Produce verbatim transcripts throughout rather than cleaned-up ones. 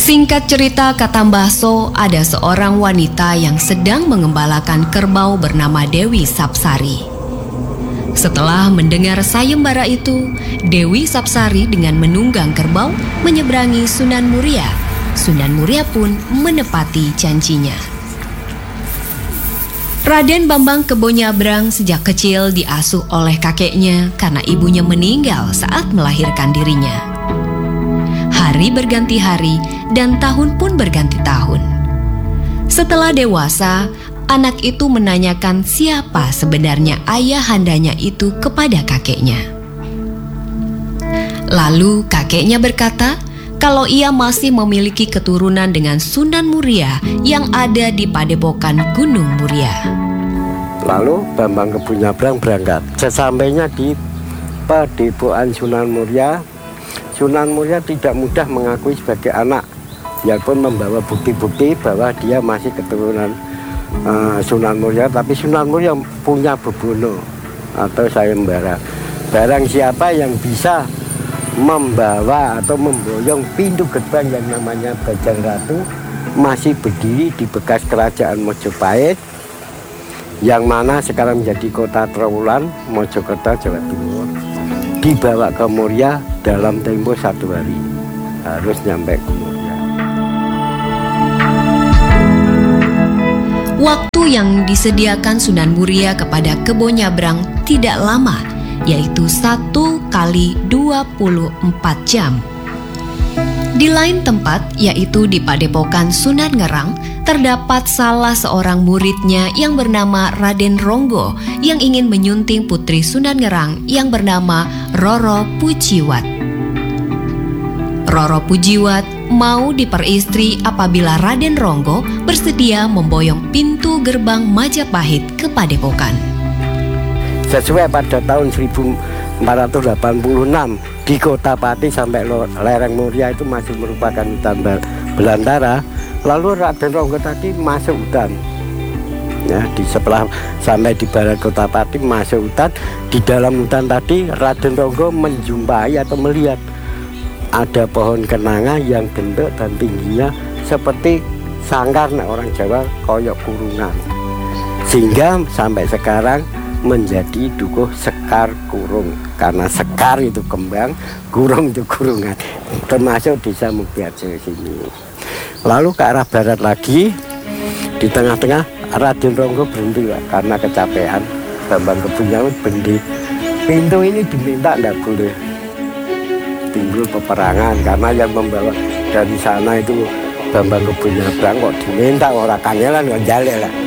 Singkat cerita kata Mbah So, ada seorang wanita yang sedang mengembalakan kerbau bernama Dewi Sapsari. Setelah mendengar sayembara itu, Dewi Sapsari dengan menunggang kerbau menyeberangi Sunan Muria. Sunan Muria pun menepati janjinya. Raden Bambang Kebo Nyabrang sejak kecil diasuh oleh kakeknya karena ibunya meninggal saat melahirkan dirinya. Hari berganti hari dan tahun pun berganti tahun. Setelah dewasa, anak itu menanyakan siapa sebenarnya ayahandanya itu kepada kakeknya. Lalu kakeknya berkata kalau ia masih memiliki keturunan dengan Sunan Muria yang ada di Padepokan Gunung Muria. Lalu Bambang Kebo Nyabrang berangkat. Sesampainya di Padepokan Sunan Muria, Sunan Muria tidak mudah mengakui sebagai anak, biarpun membawa bukti-bukti bahwa dia masih keturunan uh, Sunan Muria, tapi Sunan Muria punya bebono atau sayembara. Barang siapa yang bisa membawa atau memboyong pintu gerbang yang namanya Bajang Ratu masih berdiri di bekas kerajaan Mojopahit, yang mana sekarang menjadi kota Trowulan, Mojokerto, Jawa Timur, dibawa ke Muria dalam tempo satu hari, harus nyampe ke Muria. Waktu yang disediakan Sunan Muria kepada Kebo Nyabrang tidak lama, yaitu satu kali dua puluh empat jam. Di lain tempat, yaitu di Padepokan Sunan Ngerang, terdapat salah seorang muridnya yang bernama Raden Ronggo yang ingin menyunting putri Sunan Ngerang yang bernama Roro Pujiwat. Roro Pujiwat mau diperistri apabila Raden Ronggo bersedia memboyong pintu gerbang Majapahit ke Padepokan. Sesuai pada tahun seribu empat ratus delapan puluh enam di Kota Pati sampai lereng Muria itu masih merupakan hutan belantara. Lalu Raden Ronggo tadi masuk hutan, ya, di sebelah sampai di barat Kota Pati masuk hutan. Di dalam hutan tadi Raden Ronggo menjumpai atau melihat ada pohon kenanga yang bentuk dan tingginya seperti sangkar, nah, orang Jawa koyok kurungan, sehingga sampai sekarang menjadi dukuh Sekar Kurung, karena sekar itu kembang, kurung itu kurungan, termasuk desa Mugiarjo sini. Lalu ke arah barat lagi, di tengah-tengah Raden Ronggo berhenti, Pak, karena kecapean. Bambang Kebo Nyabrang berhenti. Pintu ini diminta tidak boleh timbul peperangan, karena yang membawa dari sana itu Bambang Kebo Nyabrang, kok diminta orang kangelan kok jale lah.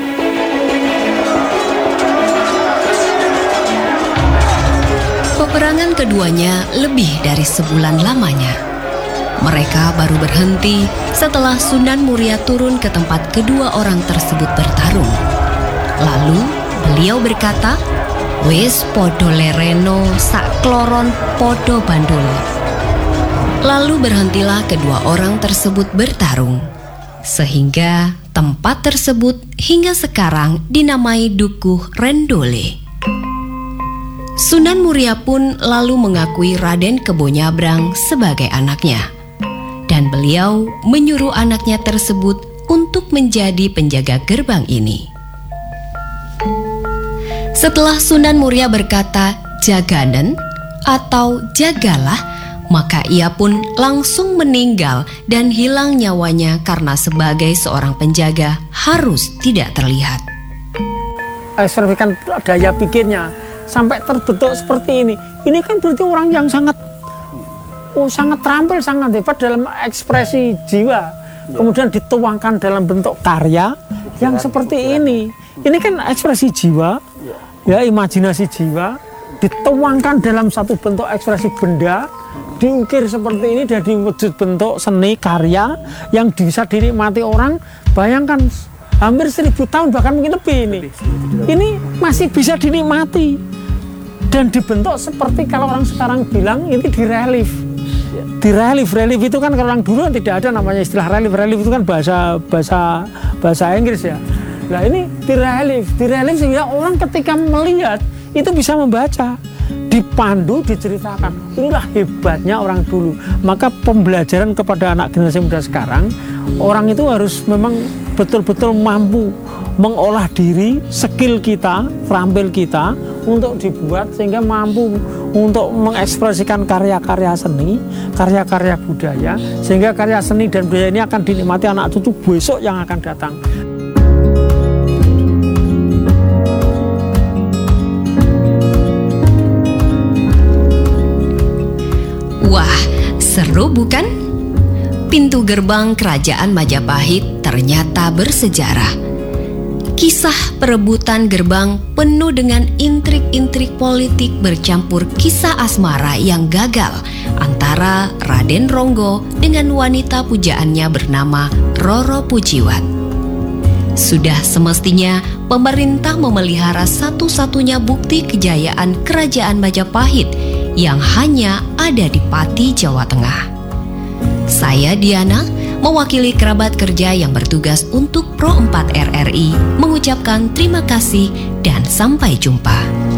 Peperangan keduanya lebih dari sebulan lamanya. Mereka baru berhenti setelah Sunan Muria turun ke tempat kedua orang tersebut bertarung. Lalu beliau berkata, "Wis podo lereno sak kloron podo bandul." Lalu berhentilah kedua orang tersebut bertarung, sehingga tempat tersebut hingga sekarang dinamai Dukuh Rendole. Sunan Muria pun lalu mengakui Raden Kebo Nyabrang sebagai anaknya, dan beliau menyuruh anaknya tersebut untuk menjadi penjaga gerbang ini. Setelah Sunan Muria berkata "jaganen" atau "jagalah", maka ia pun langsung meninggal dan hilang nyawanya karena sebagai seorang penjaga harus tidak terlihat. Eksperimen daya pikirnya sampai terbentuk seperti ini. Ini kan berarti orang yang sangat oh, sangat terampil, sangat hebat dalam ekspresi jiwa. Kemudian dituangkan dalam bentuk karya yang seperti ini. Ini kan ekspresi jiwa, ya, imajinasi jiwa, dituangkan dalam satu bentuk ekspresi benda, diukir seperti ini dan diwujud bentuk seni karya yang bisa dinikmati orang. Bayangkan hampir seribu tahun, bahkan mungkin lebih ini. Ini masih bisa dinikmati. Dan dibentuk seperti kalau orang sekarang bilang ini direlief. Direlief, relief itu kan kalau orang dulu tidak ada namanya istilah relief. Relief itu kan bahasa bahasa bahasa Inggris, ya. Nah ini direlief, direlief sehingga orang ketika melihat itu bisa membaca. Di dipandu, diceritakan. Inilah hebatnya orang dulu. Maka pembelajaran kepada anak generasi muda sekarang, orang itu harus memang betul-betul mampu mengolah diri, skill kita, terampil kita untuk dibuat sehingga mampu untuk mengekspresikan karya-karya seni, karya-karya budaya, sehingga karya seni dan budaya ini akan dinikmati anak cucu besok yang akan datang. Wah, seru bukan? Pintu gerbang Kerajaan Majapahit ternyata bersejarah. Kisah perebutan gerbang penuh dengan intrik-intrik politik bercampur kisah asmara yang gagal antara Raden Ronggo dengan wanita pujaannya bernama Roro Pujiwat. Sudah semestinya pemerintah memelihara satu-satunya bukti kejayaan Kerajaan Majapahit yang hanya ada di Pati, Jawa Tengah. Saya Diana, mewakili kerabat kerja yang bertugas untuk Pro empat R R I, mengucapkan terima kasih dan sampai jumpa.